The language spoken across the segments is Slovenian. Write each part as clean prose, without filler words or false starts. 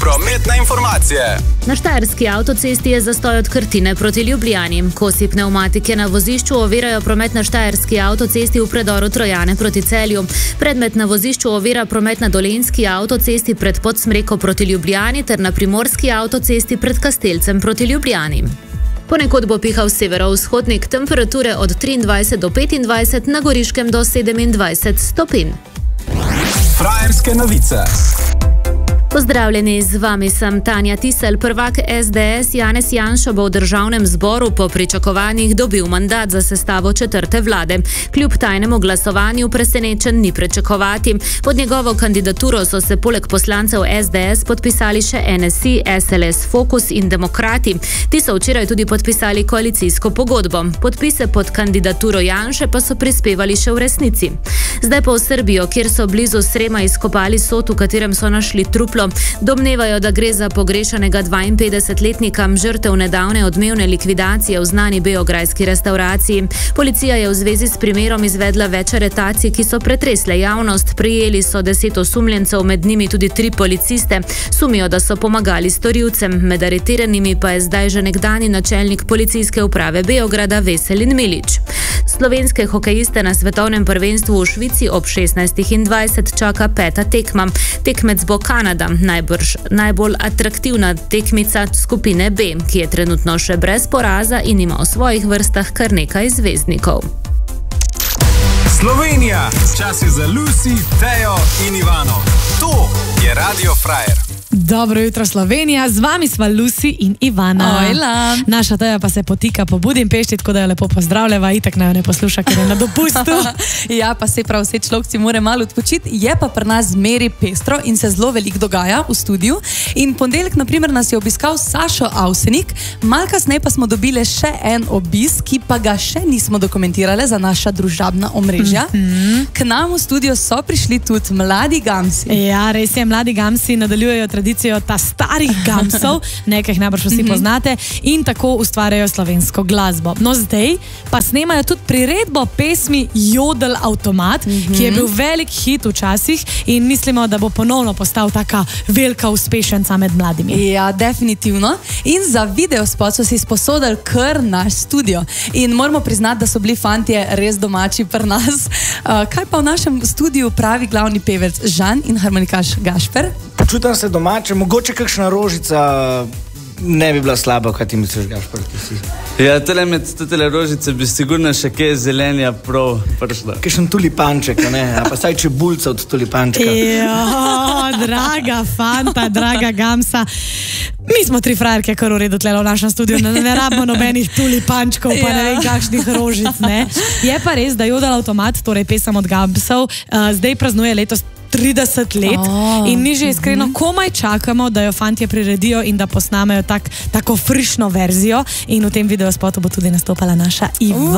Prometne informacije. Na štajerski avtocesti je zastoj od Krtine proti Ljubljani. Kosi pnevmatike na vozišču ovirajo promet na štajerski avtocesti v predoru Trojane proti Celju. Predmet na vozišču ovira promet na dolenjski avtocesti pred Podsmreko proti Ljubljani ter na primorski avtocesti pred Kastelcem proti Ljubljani. Ponekod bo pihal severovzhodnik, temperature od 23 do 25, na Goriškem do 27 stopinj. Frajerske novice. Pozdravljeni, z vami sem Tanja Tisel. Prvak SDS Janez Janša bo v državnem zboru po pričakovanjih dobil mandat za sestavo četrte vlade. Kljub tajnemu glasovanju presenečen ni pričakovati. Pod njegovo kandidaturo so se poleg poslancev SDS podpisali še NSI, SLS, Fokus in Demokrati. Ti so včeraj tudi podpisali koalicijsko pogodbo. Podpise pod kandidaturo Janše pa so prispevali še v Resnici. Zdaj pa v Srbijo, kjer so blizu Srema izkopali sod, v katerem so našli truplo. Domnevajo, da gre za pogrešanega 52-letnika, žrtev nedavne odmevne likvidacije v znani beograjski restavraciji. Policija je v zvezi s primerom izvedla več aretacij, ki so pretresle javnost. Prijeli so 10 osumljencev, med njimi tudi 3 policiste. Sumijo, da so pomagali storilcem. Med aretiranimi pa je zdaj že nekdanji načelnik policijske uprave Beograda Veselin Milič. Slovenske hokejiste na svetovnem prvenstvu v Švici ob 16:20 čaka 5. tekma. Tekmec bo Kanada, najbolj atraktivna tekmica skupine B, ki je trenutno še brez poraza in ima v svojih vrstah kar nekaj zvezdnikov. Slovenija, čas je za Lucy, Tejo in Ivano. To je Radio Frajer. Dobro jutro, Slovenija, z vami sva Lucy in Ivana. Ojla. Naša Teja pa se potika po Budimpešti, tako da jo lepo pozdravljava, itak naj jo ne posluša, ker je na dopustu. Ja, pa se prav, vse človci more malo odpočiti, je pa pri nas zmeri pestro in se zelo veliko dogaja v studiu. In ponedeljek, na primer, nas je obiskal Sašo Avsenik, malo kasneje pa smo dobili še en obisk, ki pa ga še nismo dokumentirali za naša družabna omrežja. K nam v studio so prišli tudi mladi gamsi. Ja, res je, mladi gamsi nadaljujejo tradicijo ta starih gamsov, nekaj jih najbrž vsi poznate, in tako ustvarjajo slovensko glasbo. No, zdaj pa snemajo tudi priredbo pesmi Jodel Avtomat, ki je bil velik hit včasih in mislimo, da bo ponovno postal taka velika uspešenca med mladimi. Ja, definitivno. In za videospot so si sposodili kar naš studio. In moramo priznati, da so bili fantje res domači pri nas. Kaj pa v našem studiu pravi glavni pevec Žan in harmonikaš Gašper? Počutam se domače, mogoče kakšna rožica ne bi bila slaba, kaj ti misliš, Gašper, ti si? Ja, med tele rožice bi sigurno še kaj zelenja prav prišla. Kakšen tulipanček, ne? A pa saj čebulca od tulipančka. Jo, draga fanta, draga gamsa. Mi smo 3 frajerke, kar v redu tlelo v našem studiu, ne rabimo nobenih tulipančkov, pa ne vem kakšnih rožic, ne? Je pa res, da Jodel Avtomat, torej pesem od gamsov, zdaj praznuje letos 30 let in mi že iskreno komaj čakamo, da jo fantje priredijo in da posnamejo tako frišno verzijo, in v tem videospotu bo tudi nastopala naša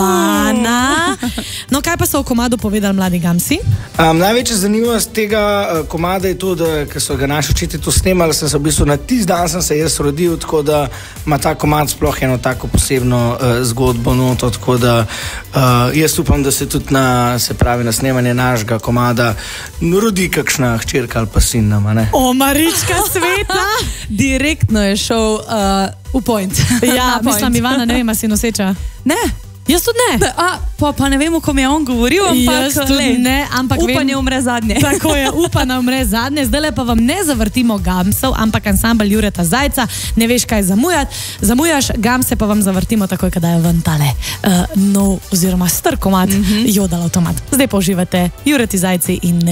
Ivana. No, kaj pa so o komadu povedali mladi gamsi? Največja zanimivost tega komada je to, da ko so ga naši očetje to snemali, sem se v bistvu na tisti dan sem se jaz rodil, tako da ima ta komad sploh eno tako posebno zgodbo noto, tako da jaz upam, da se tudi na snemanje našega komada rodi kakšna hčerka ali pa sin nama, ne? O, Marička sveta! Direktno je šel v point. Ja, mislim, Ivana, ne vem, a si noseča? Ne. Jaz tudi ne. Pa ne vem, o kom je on govoril, ampak jaz tudi ne, ampak upanje umre zadnje. Tako je, upanje umre zadnje. Zdaj pa vam ne zavrtimo gamsov, ampak ansambel Jureta Zajca, ne veš kaj zamujaš, gamse pa vam zavrtimo takoj, kada je ven tale nov oziroma star komad Jodel Avtomat. Zdaj pa uživate Jureti Zajci in